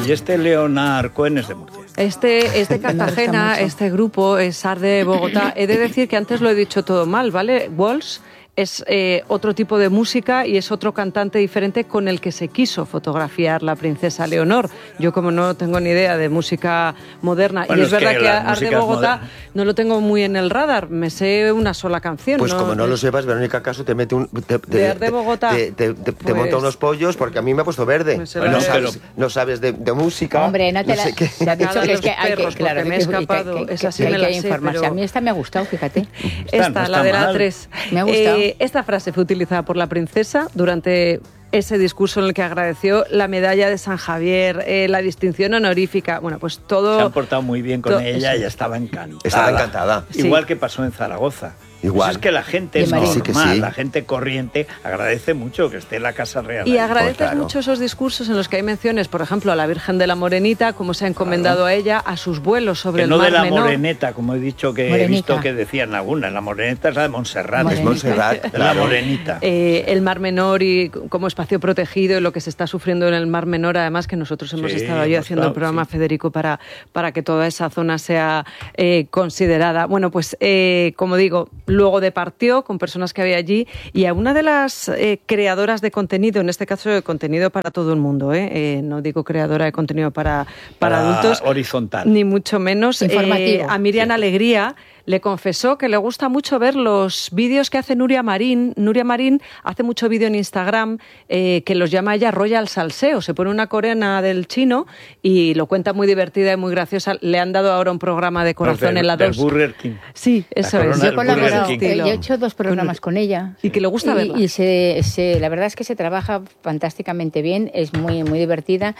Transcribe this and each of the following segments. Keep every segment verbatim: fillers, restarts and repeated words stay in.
Y este Leonard Cohen es de Murcia. Este es de Cartagena, este grupo es S A R de Bogotá. He de decir que antes lo he dicho todo mal, ¿vale? Walsh es eh, otro tipo de música y es otro cantante diferente con el que se quiso fotografiar la princesa Leonor. Yo, como no tengo ni idea de música moderna, bueno, y es, es verdad que, que A R de Bogotá moderna. no lo tengo muy en el radar, me sé una sola canción. Pues ¿no? como no lo sepas, Verónica Caso te mete un... Te, te, de A R de Bogotá. Te, te, te, pues, te monta unos pollos porque a mí me ha puesto verde. Pues no, sabes, no sabes de, de música. Hombre, no te, no la, sé qué. te has dicho que es que hay que, claro, me he escapado, que, que, esa sí que, me que la hay sé, informarse. pero... A mí esta me ha gustado, fíjate. Esta, esta no la de la mal. tres. Me ha gustado. Eh, esta frase fue utilizada por la princesa durante ese discurso en el que agradeció la medalla de San Javier, eh, la distinción honorífica, bueno, pues todo... Se han portado muy bien con to, ella eso. y estaba encantada. Estaba encantada. Igual sí. que pasó en Zaragoza. Igual. Pues es que la gente es Sí, normal, que sí. la gente corriente agradece mucho que esté en la Casa Real. Y ahí. agradeces Pues claro. mucho esos discursos en los que hay menciones, por ejemplo, a la Virgen de la Morenita, cómo se ha encomendado a ella, a sus vuelos sobre Que el no Mar de la Menor. Moreneta, como he dicho que Morenica. he visto que decían algunas. La Moreneta es la de Montserrat. Morenica. Es Montserrat, De la claro. Morenita. Eh, el Mar Menor y como espacio protegido y lo que se está sufriendo en el Mar Menor, además que nosotros hemos Sí, estado allí hemos haciendo el estado, programa, sí. Federico, para, para que toda esa zona sea eh, considerada. Bueno, pues eh, como digo, luego departió con personas que había allí y a una de las eh, creadoras de contenido, en este caso de contenido para todo el mundo, ¿eh? Eh, no digo creadora de contenido para, para, Para adultos, horizontal. ni mucho menos, Informativo. eh, a Miriam Sí. Alegría le confesó que le gusta mucho ver los vídeos que hace Nuria Marín. Nuria Marín hace mucho vídeo en Instagram eh, que los llama ella Royal Salseo. Se pone una coreana del chino y lo cuenta muy divertida y muy graciosa. Le han dado ahora un programa de corazón Del- en la del dos. Burger King. Sí, eso La es. corona Yo he del Burger colaborado, King. eh, yo he hecho dos programas con ella. Y que le gusta verla. Y, y se, se, la verdad es que se trabaja fantásticamente bien, es muy, muy divertida.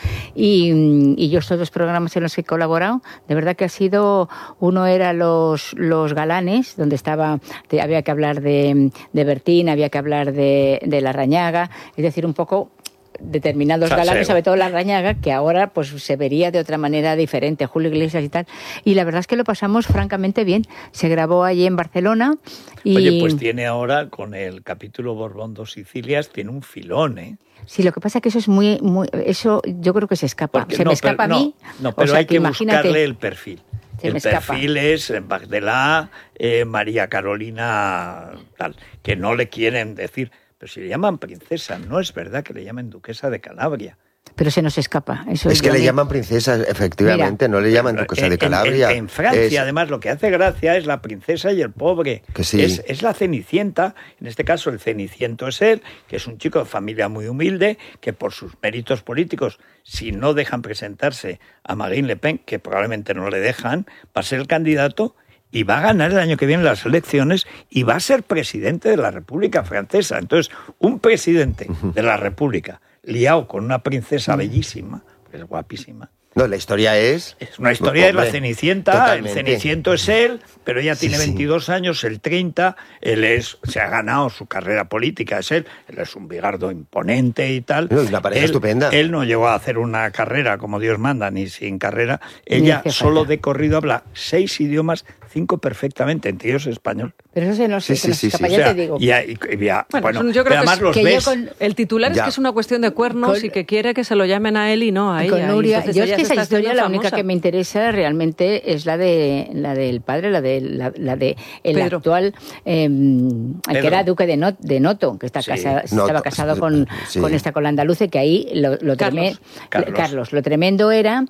Y, y yo estos dos programas en los que he colaborado, de verdad que ha sido, uno era los, los galanes, donde estaba, te, había que hablar de, de Bertín, había que hablar de, de Larrañaga, es decir, un poco determinados Salseo. galanes, sobre todo Larrañaga, que ahora pues se vería de otra manera diferente, Julio Iglesias y tal. Y la verdad es que lo pasamos francamente bien. Se grabó allí en Barcelona y... Oye, pues tiene ahora, con el capítulo Borbón dos Sicilias, tiene un filón, ¿eh? Sí, lo que pasa es que eso es muy, muy eso yo creo que se escapa. Porque se no, me escapa pero- a mí. No, no o pero sea, hay que imagínate, buscarle el perfil. Se El me escapa. perfil es eh, Magdalá, eh, María Carolina, tal, que no le quieren decir. Pero si le llaman princesa, no es verdad que le llamen duquesa de Calabria. Pero se nos escapa. Eso Es que yo le me- llaman princesa, efectivamente, no le llaman duquesa de En- Calabria. En, en Francia, Es- además, lo que hace gracia es la princesa y el pobre. Que sí. Es, es la Cenicienta. En este caso, el Ceniciento es él, que es un chico de familia muy humilde, que por sus méritos políticos, si no dejan presentarse a Marine Le Pen, que probablemente no le dejan, va a ser el candidato y va a ganar el año que viene las elecciones y va a ser presidente de la República Francesa. Entonces, un presidente de la República liado con una princesa bellísima, pues guapísima. No, la historia es... Es una historia de la Hombre, Cenicienta, totalmente. el Ceniciento es él, pero ella Sí, tiene sí. veintidós años, él treinta, él es, se ha ganado su carrera política, es él, él es un bigardo imponente y tal. No, es una pareja él, estupenda. Él no llegó a hacer una carrera como Dios manda, ni sin carrera. Ella hacía solo falta. de corrido habla seis idiomas, cinco perfectamente, entre ellos español. Pero eso se nos, Sí, se sí, nos sí, escapa, sí. ya O sea, te digo. y, y- y- ya, Bueno, bueno, yo creo pero que además es- los que yo ves. con- El titular Ya. es que es una cuestión de cuernos Con- y que quiere que se lo llamen a él y no a Y ella. con y Nuria, entonces yo es ella que se esa está historia haciendo la única famosa. que me interesa realmente es la de la del padre, la de la, la de el Pedro. actual eh, el que Pedro. era duque de, Not- de Noto, que está Sí. casado, Noto, estaba casado con, sí. con esta con la andaluce, que ahí lo, lo Carlos. treme- Carlos. Carlos, lo tremendo era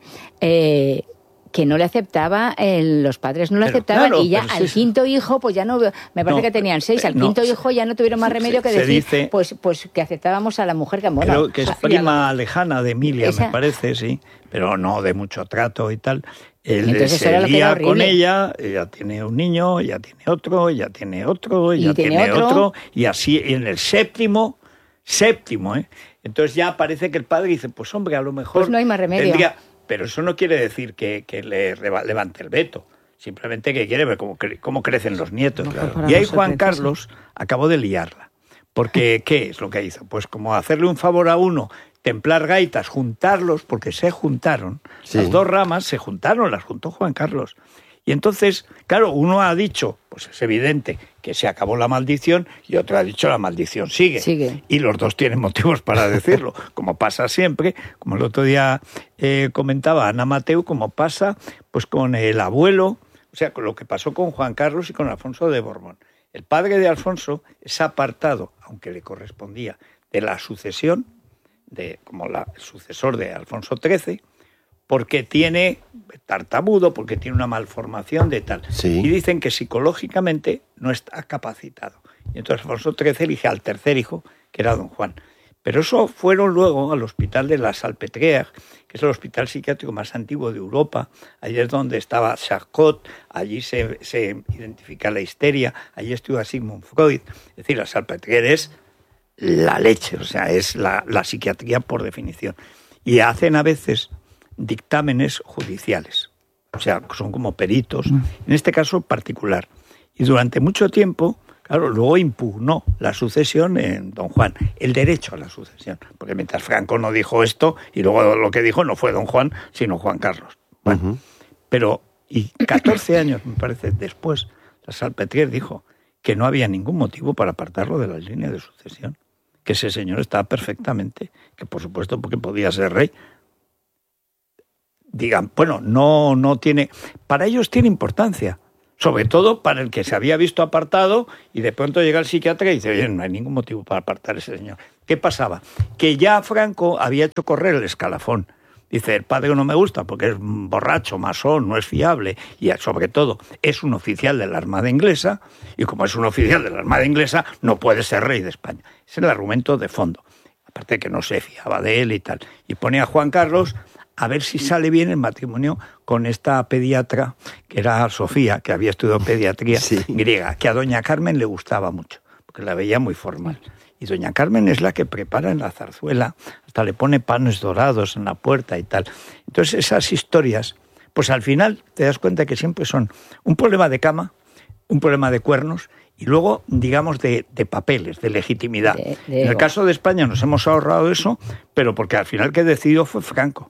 eh, que no le aceptaba, el- los padres no le Pero aceptaban claro, y ya pero al sí. quinto hijo, pues ya no, me parece No, que tenían seis, al no, quinto se- hijo ya no tuvieron más remedio que se decir, dice- pues, pues que aceptábamos a la mujer que bueno, Creo que es a- prima lejana de Emilia, Esa- me parece, sí, pero no de mucho trato y tal. Él Entonces se era lo que lía era con horrible. ella, ella tiene un niño, ella tiene otro, ella tiene otro, ella Y tiene tiene otro. otro, y así en el séptimo, séptimo, ¿eh? Entonces ya parece que el padre dice, pues hombre, a lo mejor... Pues no hay más remedio. tendría- Pero eso no quiere decir que, que le reba- levante el veto. Simplemente que quiere ver cómo, cre- cómo crecen los nietos. No, claro. Y ahí Para no Juan ser Carlos acabó de liarla. Porque, ¿qué es lo que hizo? Pues como hacerle un favor a uno, templar gaitas, juntarlos, porque se juntaron. Sí. Las dos ramas se juntaron, las juntó Juan Carlos. Y entonces, claro, uno ha dicho, pues es evidente que se acabó la maldición, y otro ha dicho la maldición sigue. Sigue. Y los dos tienen motivos para decirlo, como pasa siempre, como el otro día eh, comentaba Ana Mateu, como pasa pues con el abuelo, o sea, con lo que pasó con Juan Carlos y con Alfonso de Borbón. El padre de Alfonso es apartado, aunque le correspondía, de la sucesión, de como la, el sucesor de Alfonso trece, porque tiene tartamudo, porque tiene una malformación de tal. Sí. Y dicen que psicológicamente no está capacitado. Y entonces Alfonso trece elige al tercer hijo, que era don Juan. Pero eso fueron luego al hospital de la Salpêtrière, que es el hospital psiquiátrico más antiguo de Europa. Allí es donde estaba Charcot, allí se, se identifica la histeria, allí estuvo Sigmund Freud. Es decir, la Salpêtrière es la leche, o sea, es la, la psiquiatría por definición. Y hacen a veces dictámenes judiciales, o sea, son como peritos, en este caso particular. Y durante mucho tiempo, claro, luego impugnó la sucesión en don Juan, el derecho a la sucesión, porque mientras Franco no dijo esto, y luego lo que dijo no fue don Juan, sino Juan Carlos. Bueno, uh-huh. Pero, y catorce años, me parece, después, la Salpêtrière dijo que no había ningún motivo para apartarlo de la línea de sucesión, que ese señor estaba perfectamente, que por supuesto porque podía ser rey. Digan, bueno, no, no tiene... Para ellos tiene importancia, sobre todo para el que se había visto apartado y de pronto llega el psiquiatra y dice, oye, no hay ningún motivo para apartar a ese señor. ¿Qué pasaba? Que ya Franco había hecho correr el escalafón. Dice, el padre no me gusta porque es borracho, masón, no es fiable y sobre todo es un oficial de la Armada Inglesa y como es un oficial de la Armada Inglesa no puede ser rey de España. Ese es el argumento de fondo. Aparte que no se fiaba de él y tal. Y pone a Juan Carlos a ver si sale bien el matrimonio con esta pediatra, que era Sofía, que había estudiado pediatría sí. griega, que a doña Carmen le gustaba mucho, porque la veía muy formal. Y doña Carmen es la que prepara en la zarzuela, hasta le pone panes dorados en la puerta y tal. Entonces esas historias, pues al final te das cuenta que siempre son un problema de cama, un problema de cuernos, y luego, digamos, de, de papeles, de legitimidad. De, de en el caso de España nos hemos ahorrado eso, pero porque al final que decidió fue Franco.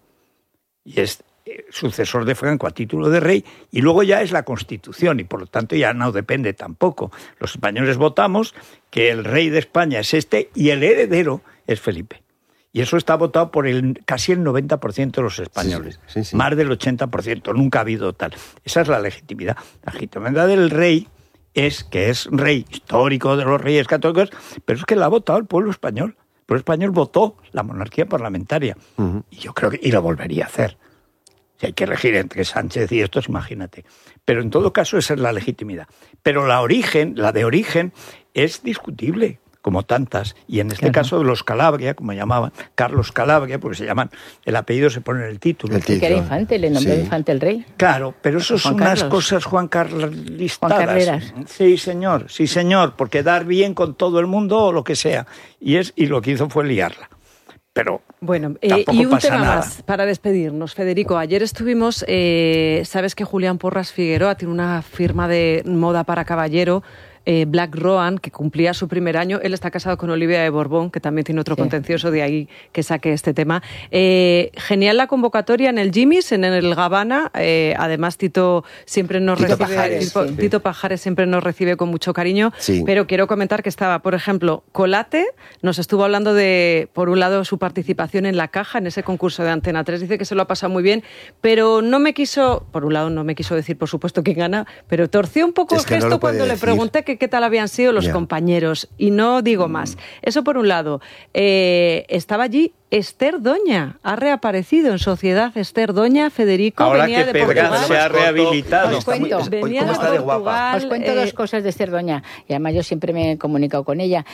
Y es sucesor de Franco a título de rey, y luego ya es la Constitución, y por lo tanto ya no depende tampoco. Los españoles votamos que el rey de España es este, y el heredero es Felipe. Y eso está votado por el casi el noventa por ciento de los españoles, sí, sí, sí. Más del ochenta por ciento, nunca ha habido tal. Esa es la legitimidad. La legitimidad del rey es que es rey histórico de los reyes católicos, pero es que la ha votado el pueblo español. El pueblo español votó la monarquía parlamentaria. Uh-huh. Y yo creo que y lo volvería a hacer. Si hay que elegir entre Sánchez y estos, imagínate. Pero en todo caso esa es la legitimidad. Pero la origen, la de origen, es discutible, como tantas. Y en este claro. caso de los Calabria, como llamaban, Carlos Calabria, porque se llaman, el apellido se pone en el título. El título. Que era infante, le nombró sí. infante el rey. Claro, pero eso son unas Carlos. cosas Juan Carlistadas. Juan Carreras. Sí, señor, sí, señor, porque dar bien con todo el mundo o lo que sea. Y, es, y lo que hizo fue liarla. Pero bueno, eh, y un tema nada. más para despedirnos, Federico. Ayer estuvimos, eh, sabes que Julián Porras Figueroa tiene una firma de moda para caballero, eh, Black Roan, que cumplía su primer año. Él está casado con Olivia de Borbón, que también tiene otro sí. contencioso, de ahí que saque este tema. Eh, genial la convocatoria en el Jimmy's, en el Gabbana. Eh, además, Tito siempre nos Tito recibe. Pajares, Tito, sí. Tito Pajares siempre nos recibe con mucho cariño. Sí. Pero quiero comentar que estaba, por ejemplo, Colate, nos estuvo hablando de, por un lado, su participación en La Caja, en ese concurso de Antena tres. Dice que se lo ha pasado muy bien, pero no me quiso, por un lado, no me quiso decir, por supuesto, quién gana, pero torció un poco es el gesto no cuando decir. le pregunté que qué tal habían sido los yeah. compañeros. Y no digo más. Eso por un lado. Eh, estaba allí Esther Doña, ha reaparecido en Sociedad Esther Doña. Federico ahora venía que de Portugal. se ha rehabilitado. Os cuento, venía de está de guapa. Os cuento eh, dos cosas de Esther Doña, y además yo siempre me he comunicado con ella.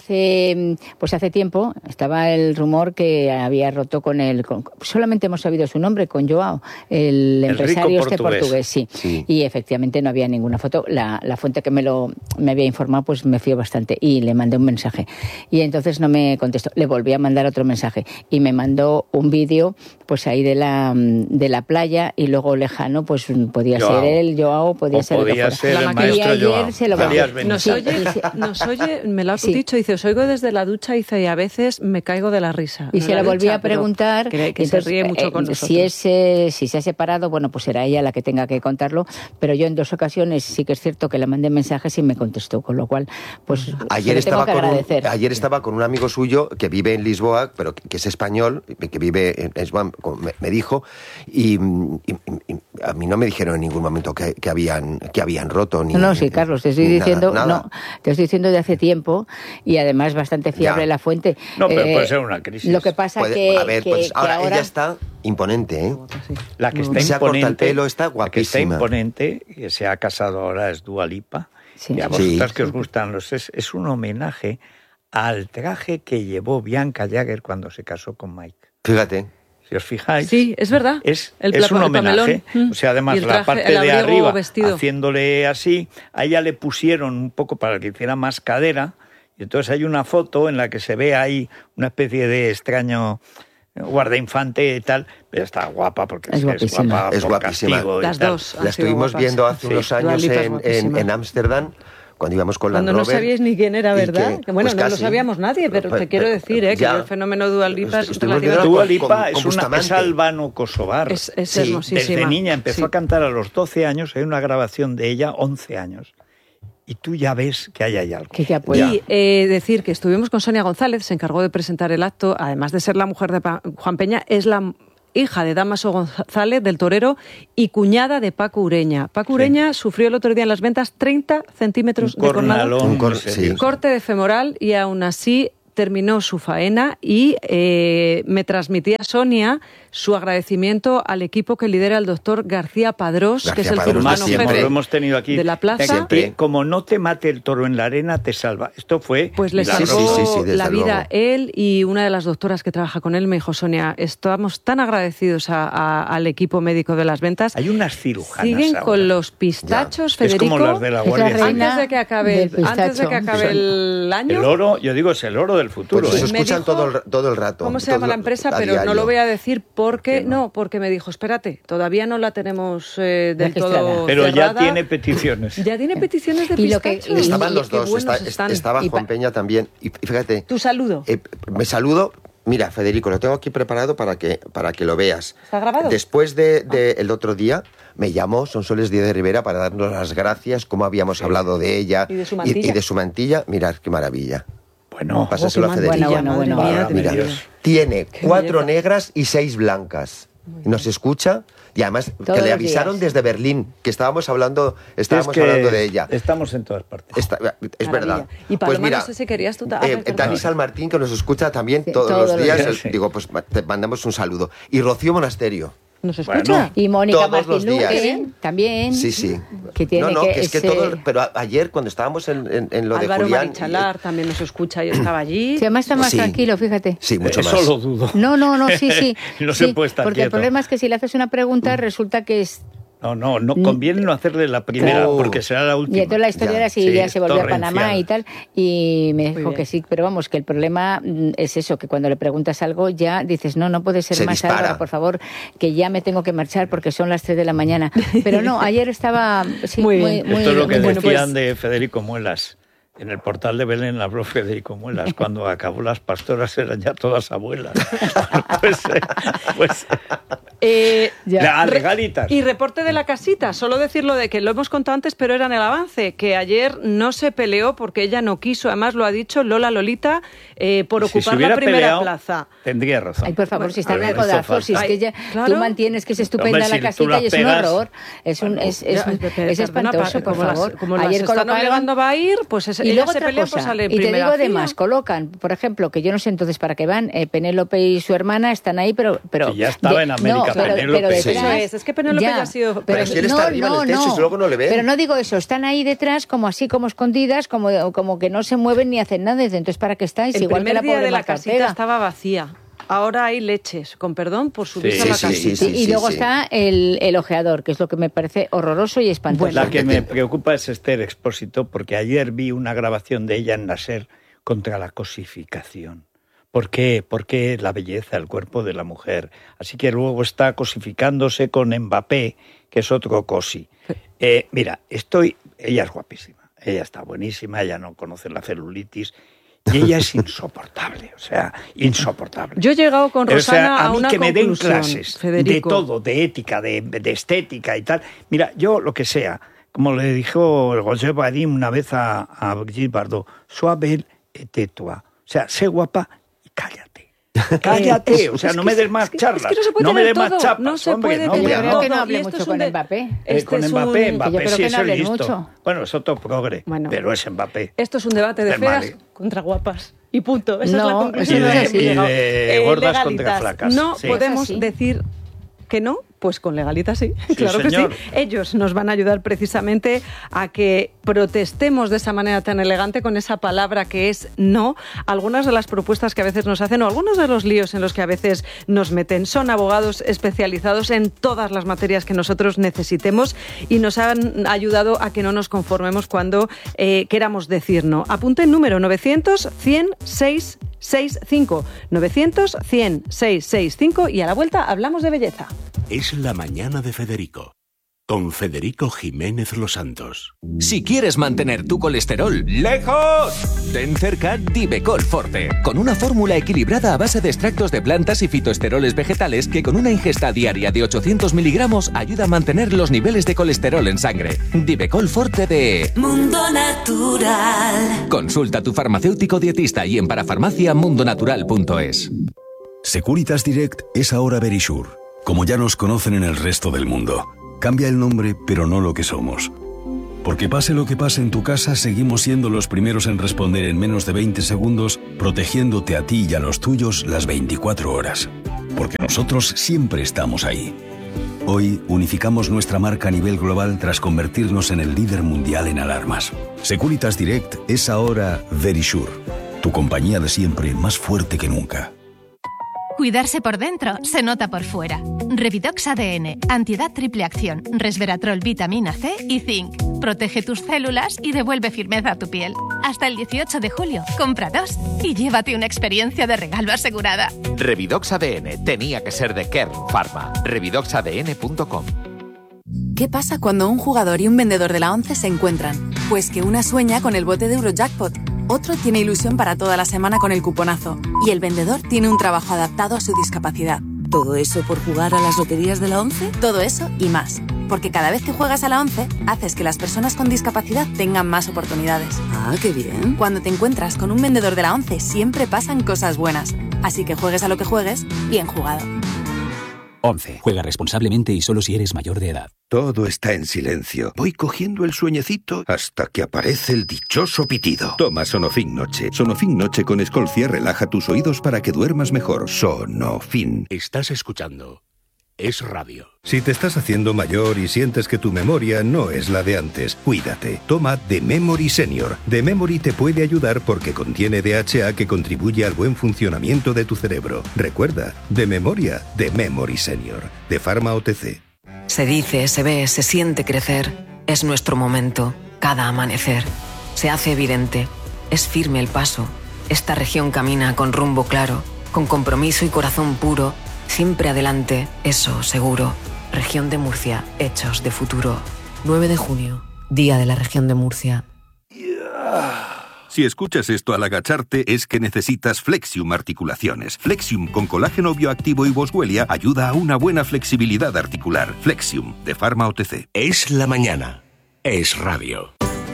Hace pues hace tiempo estaba el rumor que había roto con el... Con, solamente hemos sabido su nombre, con Joao, el, el empresario este portugués, sí. sí. Y efectivamente no había ninguna foto. La, la fuente que me lo me había informado, pues me fío bastante. Y le mandé un mensaje. Y entonces no me contestó. Le volví a mandar otro mensaje. Y me mandó un vídeo, pues ahí de la, de la playa, y luego lejano, pues podía Joao. ser él, Joao, podía O ser podía el que ser fuera. el Y maestro ayer Joao. se lo Podías mandé. venir. Nos Sí, oye, sí. nos oye, me lo ha Sí. dicho, dice, os oigo desde la ducha, dice, y a veces me caigo de la risa. Y No se en la la volví ducha, a preguntar. pero Que, que entonces, se ríe mucho eh, con nosotros. Si, es, eh, si se ha separado, bueno, pues será ella la que tenga que contarlo. Pero yo en dos ocasiones sí que es cierto que le mandé mensajes y me contestó, con lo cual, pues Ayer se lo tengo estaba, que con un, agradecer. ayer estaba con un amigo suyo que vive en Lisboa, pero que, que es español, que vive en Lisboa, me, me dijo, y, y- y a mí no me dijeron en ningún momento que, que habían que habían roto. Ni, No, no, sí, Carlos, te estoy ni diciendo, nada, nada. no, te estoy diciendo de hace tiempo, y además bastante fiable Ya. la fuente. No, pero Eh, puede ser una crisis. Lo que pasa Puede- que, a ver, que- pues que ahora, ahora ella está imponente, ¿eh? La que está Se ha cortado el imponente, pelo, está la que está guapísima. imponente, que se ha casado ahora, es Dua Lipa. Sí. Y a Sí. vosotras que os gustan los es, es un homenaje al traje que llevó Bianca Jagger cuando se casó con Mike. Fíjate. Si os fijáis, Sí, es verdad. es, El es un pla- el homenaje. pamelón. O sea, además Y el la traje- parte el de abrigo arriba, vestido. haciéndole así, a ella le pusieron un poco para que hiciera más cadera, y entonces hay una foto en la que se ve ahí una especie de extraño guardainfante y tal, pero está guapa porque Es es, guapísima. guapa Es por guapísima. castigo y Las tal. dos. La Han sido estuvimos guapas. viendo hace Sí. unos Dua años Lipa es en- en guapísima. en Ámsterdam, cuando íbamos con Cuando Land no Rover. sabíais ni quién era, y ¿verdad? que, Que, bueno, pues no lo casi. sabíamos nadie, pero Pues, te quiero pues, decir, ¿eh? ya. que el fenómeno Dua Lipa es Estuvimos relativamente... viendo Dua con- Lipa con- es, con una, es Bustamante. albano-kosovar. Es, es Sí, hermosísima. Desde niña empezó Sí. a cantar a los doce años, hay una grabación de ella, once años. Y tú ya ves que ahí hay algo. Que ya puede. Y eh, decir que estuvimos con Sonia González, se encargó de presentar el acto, además de ser la mujer de Pa- Juan Peña, es la hija de Dámaso González, del torero, y cuñada de Paco Ureña. Paco Ureña sufrió el otro día en las ventas treinta centímetros Un de cornado, cornalón Un cor- muy serio. sí. corte de femoral, y aún así terminó su faena y eh, me transmitía Sonia su agradecimiento al equipo que lidera el doctor García Padrós, García que es el Padrós, cirujano siempre. Máximo, jefe lo hemos tenido aquí. de la plaza. Siempre. Como no te mate el toro en la arena, te salva. Esto fue... Pues le Sí, salvó sí, sí, sí, desde la vida luego. él y una de las doctoras que trabaja con él me dijo, Sonia, estamos tan agradecidos a- a- al equipo médico de las ventas. Hay unas cirujanas Siguen ahora. con los pistachos, Es Federico. como las de la Es la Guardia Civil. reina antes de que acabe, del el, antes de que pistacho. acabe el año. El oro, yo digo, es el oro del futuro. Pues eso ¿eh? Me escuchan dijo- todo, el, todo el rato. ¿Cómo se todo llama la lo- empresa? a Pero no diario. lo voy a decir porque ¿Por qué no? no? porque me dijo, espérate, todavía no la tenemos eh, del Registrada. todo Pero ya cerrada. tiene peticiones. Ya tiene peticiones de Y lo que- pistachos. Estaban los Qué dos, buenos está- están. estaba Y Juan pa- Peña también. Y fíjate, Tu saludo. eh, me saludo. Mira, Federico, lo tengo aquí preparado para que, para que lo veas. ¿Está grabado? Después de, de el otro día, me llamó Sonsoles Díaz de Rivera para darnos las gracias, cómo habíamos hablado de ella Y de su mantilla. y de su mantilla. Mirad qué maravilla. Bueno, Pásaselo Oh, a qué Federico. Bueno, bueno, madre bueno. mía, de mi Mira, Dios. tiene Qué cuatro belleza. negras y seis blancas. Nos escucha y además Todos que le los avisaron días. desde Berlín, que estábamos hablando, estábamos es que hablando de ella. Estamos en todas partes. Está- es Maravilla. verdad. Y Paloma, pues mira, no sé si querías tú ta- eh, ah, perdón. Dani San Martín, que nos escucha también Sí, todos, todos los los días, días, eh, sí. digo, pues te mandamos un saludo. Y Rocío Monasterio. ¿Nos escucha? Bueno. Y Mónica Todos los Martín días. Luque también. Sí, sí. Que tiene no, no, que, que es que ese- todo. el- Pero a- ayer, cuando estábamos en, en- en lo Álvaro de Julián. Marichalar también nos escucha, yo estaba allí. Sí, además está más Sí. tranquilo, fíjate. Sí, mucho Eso más. lo dudo. No, no, no, sí, sí. No sí, se puede estar porque el quieto. problema es que si le haces una pregunta resulta que es... No, no, no conviene no hacerle la primera, Claro. porque será la última. Y entonces la historia Ya. era si Sí, ya se volvió a torrencial. Panamá y tal, y me Muy dijo bien. que sí, pero vamos, que el problema mm, es eso, que cuando le preguntas algo ya dices, no, no puede ser Se más, dispara. Álvaro, por favor, que ya me tengo que marchar porque son las tres de la mañana. Pero no, ayer estaba sí, Muy muy, bien. muy, Esto es lo que muy- decían pues- de Federico Muelas. En el portal de Belén habló Federico Muelas. Cuando acabó las pastoras eran ya todas abuelas. pues, eh, pues Eh, Ya. la- Re- regalitas. Y reporte de la casita, solo decirlo de que lo hemos contado antes, pero era en el avance, que ayer no se peleó porque ella no quiso, además lo ha dicho Lola Lolita, eh, por Si se ocupar hubiera la primera peleado, plaza. Tendría razón. Ay, por favor, si está en Pero el no hizo codazo, si es falta. que ya, Ay, claro. tú mantienes que es estupenda Hombre, la si tú casita la y es pegas, un horror. Es un bueno. es, es, Ya, un- pero, es perdona, espantoso, pa- por como las- favor. como las Ayer están colocaron- obligando a ir, pues es- y ella luego se otra pelea, cosa, pues sale en y te primera digo fila. además, colocan, por ejemplo, que yo no sé entonces para qué van, eh, Penélope y su hermana están ahí, pero... pero Que ya estaba en América, no, pero, Penélope. pero Sí. detrás- Eso es, es que Penélope ya ha sido- Pero si él está arriba en el techo y luego no le ven. Pero no digo eso, están ahí detrás como así, como escondidas, como, como que no se mueven ni hacen nada. Entonces, ¿para qué estáis? El Igual que primer la día pobre de la Marta casita Ortega. estaba vacía. Ahora hay leches, con perdón, por subirse Sí, a la sí, casita. sí, sí, y sí, luego sí. está el, el ojeador, que es lo que me parece horroroso y espantoso. La que me preocupa es Esther Expósito, porque ayer vi una grabación de ella en la SER contra la cosificación. ¿Por qué? Porque la belleza, el cuerpo de la mujer. Así que luego está cosificándose con Mbappé, que es otro cosi. Eh, mira, estoy... Ella es guapísima, ella está buenísima, ella no conoce la celulitis... Y ella es insoportable, o sea, insoportable. Yo he llegado con O sea, Rosana a a mí una que me den conclusión, clases Federico. de todo, de ética, de, de estética y tal. Mira, yo lo que sea, como le dijo el José Badim una vez a, a Brigitte Bardot, sois belle et tais-toi. O sea, sé guapa y cállate. Cállate, Eh, o sea, es no que- me des más es que- charlas. es que no se puede no me tener des más todo, chapas, no se hombre, puede no, tener Yo ya creo no. que no todo, hable y esto mucho es un con de- Mbappé. Eh, Este con es Mbappé, un- que yo Mbappé creo sí que es no el hable listo. mucho. Bueno, es otro progre, Bueno. pero es Mbappé. Esto es un debate de Es feas vale. contra guapas. Y punto. Esa No, es la conclusión eso a no la es que hemos así. llegado. Y de gordas contra legalitas. flacas. No Sí. podemos Es así. decir que no, pues con legalitas sí, Sí, claro señor. que sí. Ellos nos van a ayudar precisamente a que protestemos de esa manera tan elegante con esa palabra que es no. Algunas de las propuestas que a veces nos hacen o algunos de los líos en los que a veces nos meten son abogados especializados en todas las materias que nosotros necesitemos y nos han ayudado a que no nos conformemos cuando eh, queramos decir no. Apunte el número novecientos, cien, seiscientos sesenta y cinco. novecientos, cien, seiscientos sesenta y cinco y a la vuelta hablamos de belleza. Es la mañana de Federico, con Federico Jiménez Los Santos. Si quieres mantener tu colesterol lejos, ten cerca Divecol Forte, con una fórmula equilibrada a base de extractos de plantas y fitoesteroles vegetales que con una ingesta diaria de ochocientos miligramos ayuda a mantener los niveles de colesterol en sangre. Divecol Forte de Mundo Natural. Consulta a tu farmacéutico dietista y en parafarmacia mundonatural punto es. Securitas Direct es ahora Verisure, como ya nos conocen en el resto del mundo. Cambia el nombre, pero no lo que somos. Porque pase lo que pase en tu casa, seguimos siendo los primeros en responder en menos de veinte segundos, protegiéndote a ti y a los tuyos las veinticuatro horas. Porque nosotros siempre estamos ahí. Hoy unificamos nuestra marca a nivel global tras convertirnos en el líder mundial en alarmas. Securitas Direct es ahora Verisure, tu compañía de siempre más fuerte que nunca. Cuidarse por dentro se nota por fuera. Revidox A D N, antiedad triple acción, resveratrol, vitamina C y zinc. Protege tus células y devuelve firmeza a tu piel. Hasta el dieciocho de julio, compra dos y llévate una experiencia de regalo asegurada. Revidox A D N tenía que ser de Kern Pharma. revidox a d n punto com. ¿Qué pasa cuando un jugador y un vendedor de la ONCE se encuentran? Pues que una sueña con el bote de Eurojackpot, otro tiene ilusión para toda la semana con el cuponazo y el vendedor tiene un trabajo adaptado a su discapacidad. ¿Todo eso por jugar a las loterías de la ONCE? Todo eso y más. Porque cada vez que juegas a la ONCE, haces que las personas con discapacidad tengan más oportunidades. Ah, qué bien. Cuando te encuentras con un vendedor de la ONCE, siempre pasan cosas buenas. Así que juegues a lo que juegues, bien jugado. once. Juega responsablemente y solo si eres mayor de edad. Todo está en silencio. Voy cogiendo el sueñecito hasta que aparece el dichoso pitido. Toma Sonofin Noche. Sonofin Noche con Escolcia relaja tus oídos para que duermas mejor. Sonofin. Estás escuchando Es Radio. Si te estás haciendo mayor y sientes que tu memoria no es la de antes, cuídate. Toma The Memory Senior. The Memory te puede ayudar porque contiene D H A que contribuye al buen funcionamiento de tu cerebro. Recuerda, de memoria, The Memory Senior. De Pharma O T C. Se dice, se ve, se siente crecer. Es nuestro momento, cada amanecer. Se hace evidente, es firme el paso. Esta región camina con rumbo claro, con compromiso y corazón puro. Siempre adelante, eso seguro. Región de Murcia, hechos de futuro. nueve de junio, Día de la Región de Murcia. Si escuchas esto al agacharte es que necesitas Flexium Articulaciones. Flexium con colágeno bioactivo y boswellia ayuda a una buena flexibilidad articular. Flexium, de Pharma O T C. Es la mañana. Es Radio.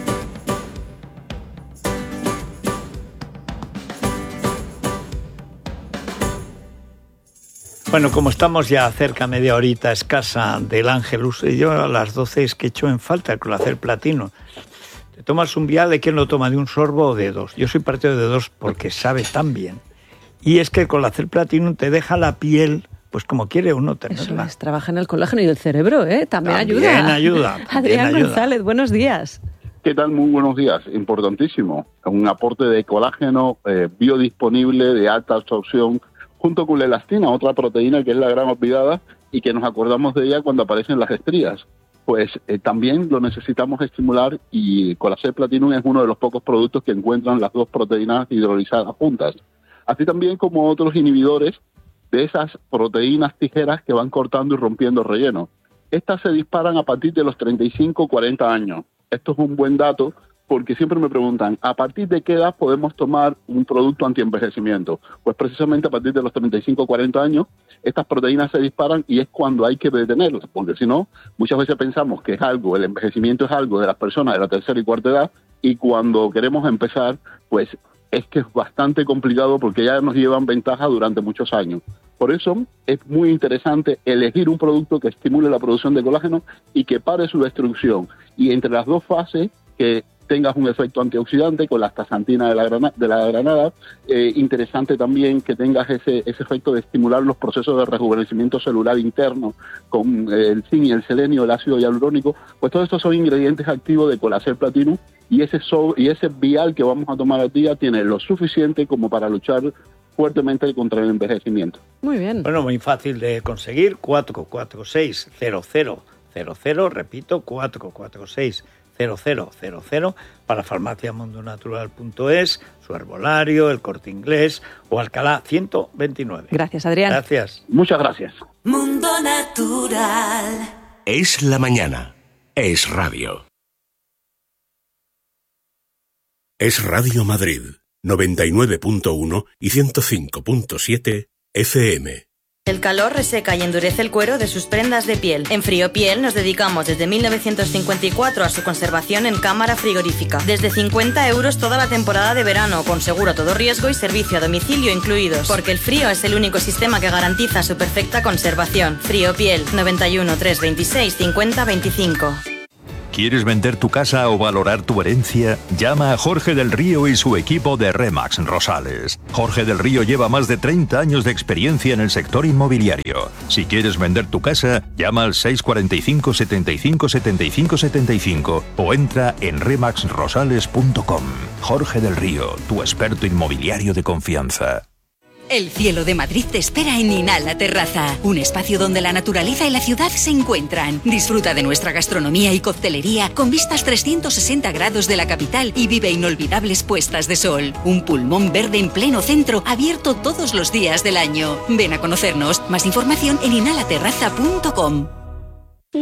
Bueno, como estamos ya cerca media horita escasa del Ángelus, y yo a las doce es que echo en falta el Colacel Platino. Te tomas un vial, ¿de quién lo toma? ¿De un sorbo o de dos? Yo soy partidario de dos porque sabe tan bien. Y es que el Colacel Platino te deja la piel, pues como quiere uno tenerla. Eso es, trabaja en el colágeno y el cerebro, ¿eh? También, También ayuda. ayuda. Adrián también ayuda. González, buenos días. ¿Qué tal? Muy buenos días. Importantísimo. Un aporte de colágeno eh, biodisponible, de alta absorción, junto con la elastina, otra proteína que es la gran olvidada y que nos acordamos de ella cuando aparecen las estrías. Pues eh, también lo necesitamos estimular y Colasel Platinum es uno de los pocos productos que encuentran las dos proteínas hidrolizadas juntas. Así también como otros inhibidores de esas proteínas tijeras que van cortando y rompiendo el relleno. Estas se disparan a partir de los treinta y cinco a cuarenta años. Esto es un buen dato porque siempre me preguntan, ¿a partir de qué edad podemos tomar un producto antienvejecimiento? Pues precisamente a partir de los treinta y cinco a cuarenta años, estas proteínas se disparan y es cuando hay que detenerlas, porque si no, muchas veces pensamos que es algo, el envejecimiento es algo de las personas de la tercera y cuarta edad, y cuando queremos empezar, pues es que es bastante complicado porque ya nos llevan ventaja durante muchos años. Por eso es muy interesante elegir un producto que estimule la producción de colágeno y que pare su destrucción. Y entre las dos fases, que tengas un efecto antioxidante con la astaxantina de la granada, de la granada eh, interesante también que tengas ese, ese efecto de estimular los procesos de rejuvenecimiento celular interno con eh, el zinc y el selenio, el ácido hialurónico, pues todos estos son ingredientes activos de Colasel Platinum y ese, so, y ese vial que vamos a tomar al día tiene lo suficiente como para luchar fuertemente contra el envejecimiento. Muy bien. Bueno, muy fácil de conseguir, cuatro cuatro seis cero cero cero cero, repito, cuatro cuatro seis cero cero cero cero para farmacia mundo natural punto es, su herbolario, el Corte Inglés o Alcalá ciento veintinueve. Gracias, Adrián. Gracias. Muchas gracias. Mundo Natural. Es la mañana. Es radio. Es Radio Madrid, noventa y nueve punto uno y ciento cinco punto siete F M. El calor reseca y endurece el cuero de sus prendas de piel. En Friopiel nos dedicamos desde mil novecientos cincuenta y cuatro a su conservación en cámara frigorífica. Desde cincuenta euros toda la temporada de verano, con seguro a todo riesgo y servicio a domicilio incluidos. Porque el frío es el único sistema que garantiza su perfecta conservación. Friopiel, noventa y uno, trescientos veintiséis, cincuenta veinticinco. ¿Quieres vender tu casa o valorar tu herencia? Llama a Jorge del Río y su equipo de Remax Rosales. Jorge del Río lleva más de treinta años de experiencia en el sector inmobiliario. Si quieres vender tu casa, llama al seis cuatro cinco, setenta y cinco, setenta y cinco, setenta y cinco o entra en remax rosales punto com. Jorge del Río, tu experto inmobiliario de confianza. El cielo de Madrid te espera en Inhala Terraza, un espacio donde la naturaleza y la ciudad se encuentran. Disfruta de nuestra gastronomía y coctelería con vistas trescientos sesenta grados de la capital y vive inolvidables puestas de sol. Un pulmón verde en pleno centro, abierto todos los días del año. Ven a conocernos. Más información en inhala terraza punto com.